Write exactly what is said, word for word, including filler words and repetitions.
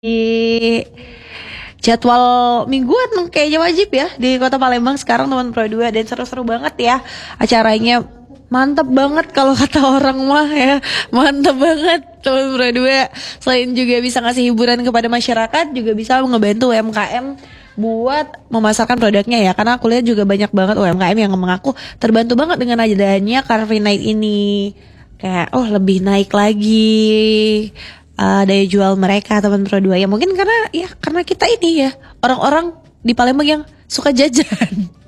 Di jadwal mingguan kayaknya wajib ya di Kota Palembang sekarang teman Pro dua, dan seru-seru banget ya acaranya. Mantap banget kalau kata orang mah ya. Mantap banget teman Pro dua. Selain juga bisa ngasih hiburan kepada masyarakat, juga bisa ngebantu U M K M buat memasarkan produknya ya. Karena aku lihat juga banyak banget U M K M yang mengaku terbantu banget dengan adanya Car Free Night ini. Kayak oh lebih naik lagi uh, daya jual mereka teman Pro dua ya, mungkin karena ya karena kita ini ya orang-orang di Palembang yang suka jajan.